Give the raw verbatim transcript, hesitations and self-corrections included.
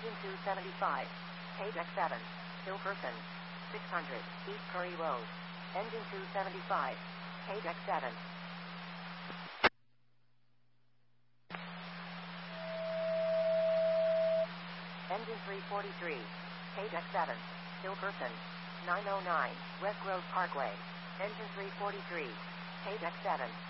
Engine two seventy-five. K deck seven. Hilferson. six hundred. East Curry Road. Engine two seventy-five. K deck seven. Engine three forty-three. K deck seven. Hilferson. nine oh nine. West Grove Parkway. Engine three forty-three. K deck seven.